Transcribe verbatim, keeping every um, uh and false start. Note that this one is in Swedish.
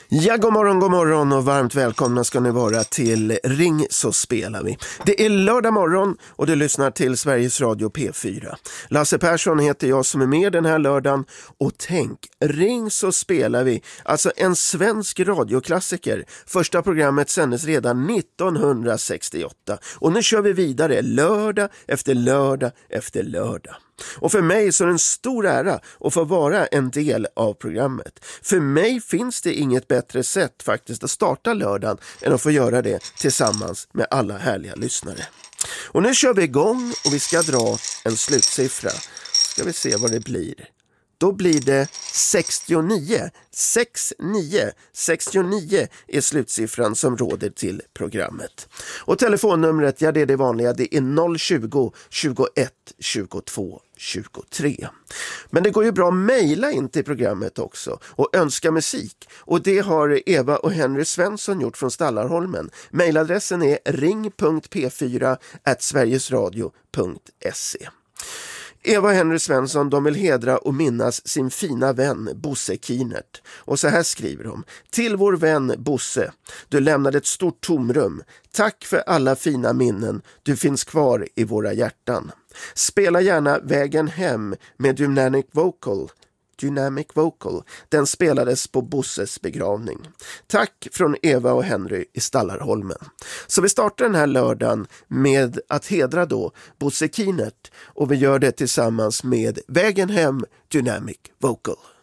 Ja, god morgon, god morgon och varmt välkomna ska ni vara till Ring så spelar vi. Det är lördag morgon och du lyssnar till Sveriges Radio P fyra. Lasse Persson heter jag som är med den här lördagen och tänk, Ring så spelar vi, alltså en svensk radioklassiker. Första programmet sändes redan nittonhundrasextioåtta och nu kör vi vidare lördag efter lördag efter lördag. Och för mig så är det en stor ära att få vara en del av programmet. För mig finns det inget bättre sätt faktiskt att starta lördagen än att få göra det tillsammans med alla härliga lyssnare. Och nu kör vi igång och vi ska dra en slutsiffra. Ska vi se vad det blir. Då blir det sextionio. sextionio. sextionio är slutsiffran som råder till programmet. Och telefonnumret, ja det är det vanliga, det är noll tjugo, tjugoett, tjugotvå, tjugotre. Men det går ju bra att mejla in till programmet också och önska musik. Och det har Eva och Henry Svensson gjort från Stallarholmen. Mejladressen är ring punkt p fyra at sverigesradio punkt se. Eva och Henry Svensson, de vill hedra och minnas sin fina vän Bosse Kienert. Och så här skriver de. Till vår vän Bosse, du lämnade ett stort tomrum. Tack för alla fina minnen, du finns kvar i våra hjärtan. Spela gärna Vägen hem med Dynamic Vocal. Dynamic Vocal. Den spelades på Bosses begravning. Tack från Eva och Henry i Stallarholmen. Så vi startar den här lördagen med att hedra då Bosse Kienert och vi gör det tillsammans med Vägen hem Dynamic Vocal.